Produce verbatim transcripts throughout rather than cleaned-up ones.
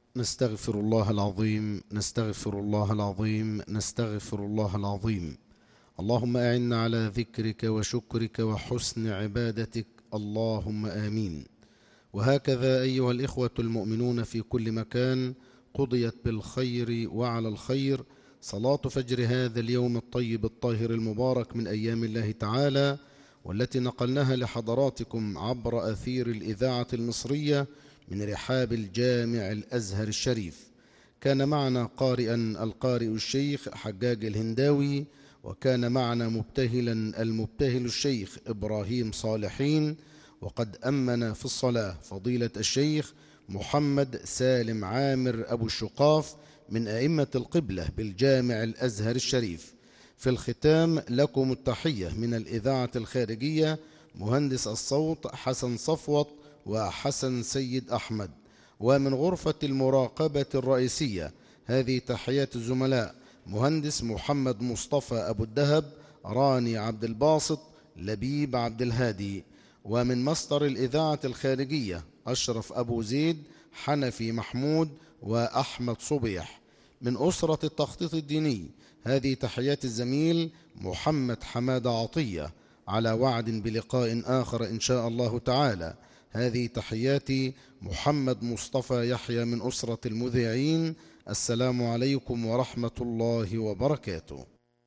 نستغفر الله العظيم نستغفر الله العظيم نستغفر الله العظيم. اللهم أعنا على ذكرك وشكرك وحسن عبادتك، اللهم آمين. وهكذا أيها الإخوة المؤمنون في كل مكان، قضيت بالخير وعلى الخير صلاة فجر هذا اليوم الطيب الطاهر المبارك من أيام الله تعالى، والتي نقلناها لحضراتكم عبر أثير الإذاعة المصرية من رحاب الجامع الأزهر الشريف. كان معنا قارئا القارئ الشيخ حجاج الهنداوي، وكان معنا مبتهلا المبتهل الشيخ إبراهيم صالحين، وقد أمن في الصلاة فضيلة الشيخ محمد سالم عامر أبو الشقاف من أئمة القبلة بالجامع الأزهر الشريف. في الختام لكم التحية من الإذاعة الخارجية، مهندس الصوت حسن صفوت وحسن سيد أحمد، ومن غرفة المراقبة الرئيسية هذه تحيات الزملاء مهندس محمد مصطفى أبو الدهب، راني عبد الباسط، لبيب عبد الهادي، ومن مصدر الإذاعة الخارجية أشرف أبو زيد، حنفي محمود، وأحمد صبيح. من أسرة التخطيط الديني هذه تحيات الزميل محمد حماد عطية، على وعد بلقاء آخر إن شاء الله تعالى. هذه تحياتي محمد مصطفى يحيى من أسرة المذيعين. السلام عليكم ورحمة الله وبركاته.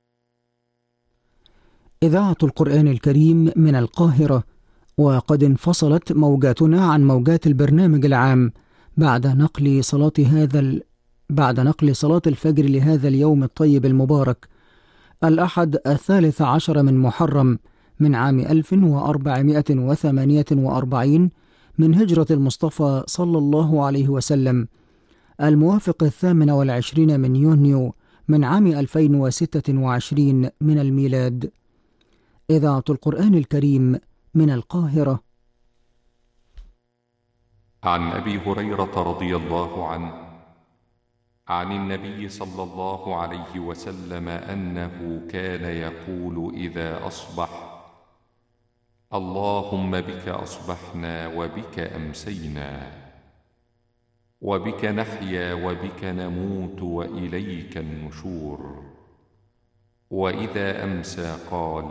إذاعة القرآن الكريم من القاهرة، وقد انفصلت موجاتنا عن موجات البرنامج العام بعد نقل صلاة هذا ال... بعد نقل صلاة الفجر لهذا اليوم الطيب المبارك، الأحد الثالث عشر من محرم من عام ألف وأربعمائة وثمانية وأربعين من هجرة المصطفى صلى الله عليه وسلم، الموافق الثامن والعشرين من يونيو من عام ألفين وستة وعشرين من الميلاد. إذاعة القرآن الكريم من القاهرة. عن أبي هريرة رضي الله عنه عن النبي صلى الله عليه وسلم أنه كان يقول إذا أصبح: اللهم بك أصبحنا وبك أمسينا وبك نحيا وبك نموت وإليك النشور. وإذا أمسى قال: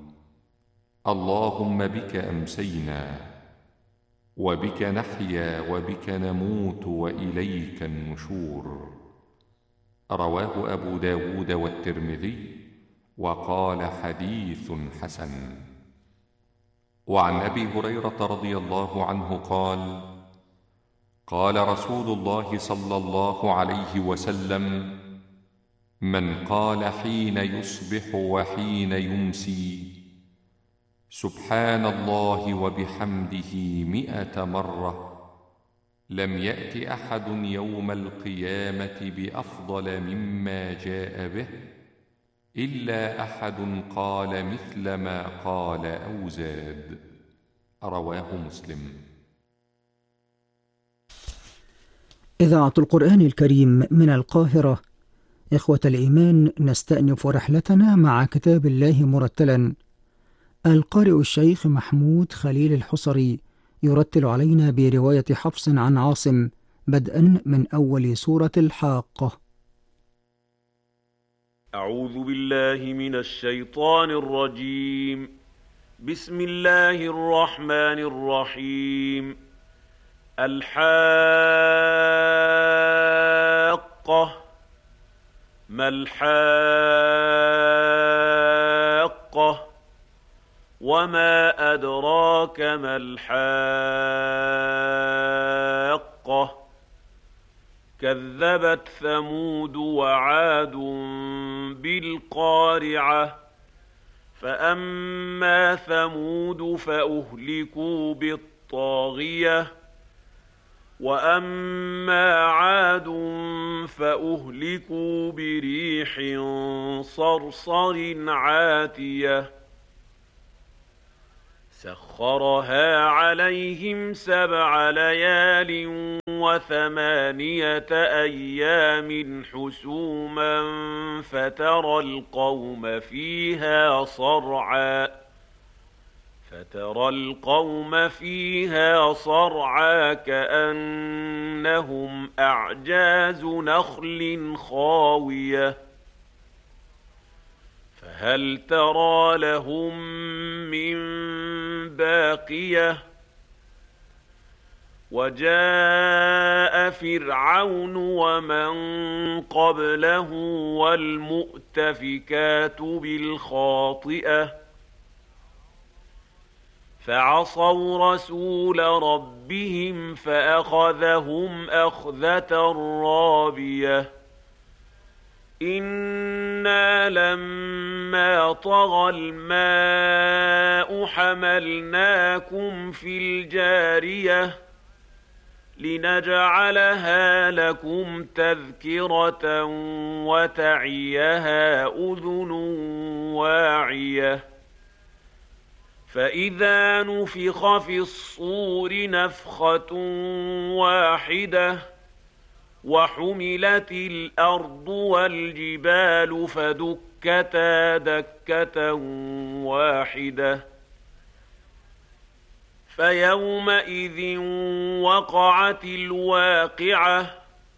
اللهم بك أمسينا وبك نحيا وبك نموت وإليك النشور. رواه أبو داود والترمذي، وقال حديث حسن. وعن أبي هريرة رضي الله عنه قال: قال رسول الله صلى الله عليه وسلم: من قال حين يصبح وحين يمسي سبحان الله وبحمده مئة مرة، لم يأت أحد يوم القيامة بأفضل مما جاء به إلا أحد قال مثل ما قال أو زاد. رواه مسلم. إذاعة القرآن الكريم من القاهرة. إخوة الإيمان، نستأنف رحلتنا مع كتاب الله مرتلا. القارئ الشيخ محمود خليل الحصري يرتل علينا برواية حفص عن عاصم، بدءا من أول سورة الحاقة. أعوذ بالله من الشيطان الرجيم. بسم الله الرحمن الرحيم. الحاقة. ما الحاقة؟ وما أدراك ما الحاقة؟ كذبت ثمود وعاد بالقارعة. فأما ثمود فأهلكوا بالطاغية، وأما عاد فأهلكوا بريح صرصر عاتية سخرها عليهم سبع ليال وثمانية أيام حسوما فترى القوم فيها صرعا فترى القوم فيها صرعى كأنهم أعجاز نخل خاوية فهل ترى لهم من باقية وجاء فرعون ومن قبله والمؤتفكات بالخاطئة فعصوا رسول ربهم فأخذهم أخذة رابية إنا لما طغى الماء حملناكم في الجارية لنجعلها لكم تذكرة وتعيها أذن واعية فإذا نفخ في الصور نفخة واحدة وحملت الأرض والجبال فدكتا دكة واحدة فيومئذ وقعت الواقعة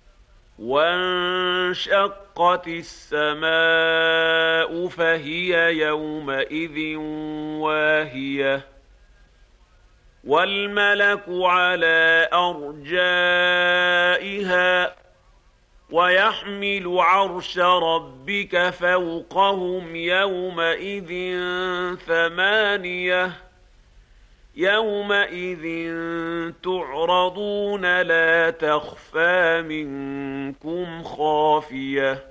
وانشقت السماء فهي يومئذ واهية والملك على أرجائها ويحمل عرش ربك فوقهم يومئذ ثمانية يومئذ تعرضون لا تخفى منكم خافية